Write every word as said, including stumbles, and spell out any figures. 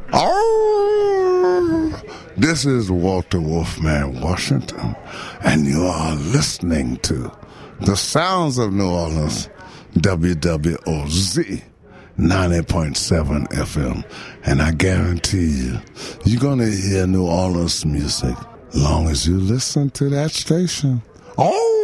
Oh, this is Walter Wolfman Washington, and you are listening to the sounds of New Orleans, W W O Z ninety point seven F M, and I guarantee you, you're going to hear New Orleans music long as you listen to that station. Oh!